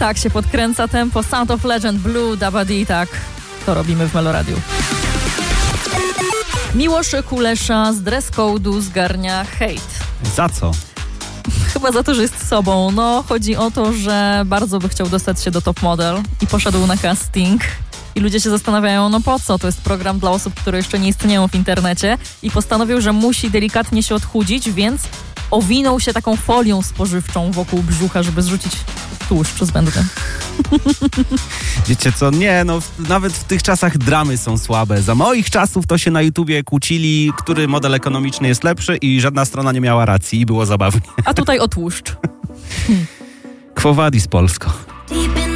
Tak się podkręca tempo. Sound of Legend, Blue, Dabadi, tak. To robimy w Meloradiu. Miłosz Kulesza z dress code'u zgarnia hejt. Za co? Chyba za to, że jest sobą. No, chodzi o to, że bardzo by chciał dostać się do Top Model i poszedł na casting. I ludzie się zastanawiają, no po co? To jest program dla osób, które jeszcze nie istnieją w internecie. I postanowił, że musi delikatnie się odchudzić, więc owinął się taką folią spożywczą wokół brzucha, żeby zrzucić tłuszcz zbędny. Wiecie co, nie, no nawet w tych czasach dramy są słabe. Za moich czasów to się na YouTubie kłócili, który model ekonomiczny jest lepszy i żadna strona nie miała racji i było zabawnie. A tutaj o tłuszcz. Quo Vadis Polsko.